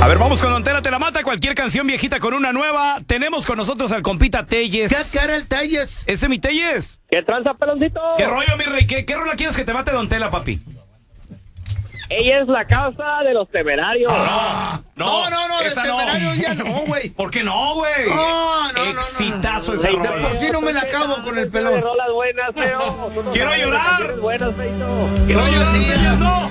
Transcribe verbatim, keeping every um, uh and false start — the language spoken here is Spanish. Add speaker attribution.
Speaker 1: A ver, vamos con Don Tela te la mata. Cualquier canción viejita con una nueva. Tenemos con nosotros al compita Telles.
Speaker 2: ¿Qué cara el Telles?
Speaker 1: Ese es mi Telles.
Speaker 3: ¿Qué tranza, peloncito?
Speaker 1: ¿Qué rollo, mi rey? ¿Qué, qué rola quieres que te mate Don Tela, papi?
Speaker 3: Ella es la causa de los temerarios.
Speaker 1: Ah,
Speaker 2: No, no, no, de
Speaker 1: esa
Speaker 2: Temerarios ya no, güey.
Speaker 1: ¿Por qué no, güey?
Speaker 2: No, no, no,
Speaker 1: Exitazo
Speaker 2: no, no.
Speaker 1: esa
Speaker 2: De
Speaker 1: rola.
Speaker 2: por sí no me la acabo con el pelón.
Speaker 3: Rolas buenas, feo.
Speaker 1: Quiero llorar.
Speaker 3: Buenas, feito.
Speaker 1: Quiero
Speaker 2: Todo el
Speaker 1: llorar,
Speaker 2: día.
Speaker 1: Telles, no.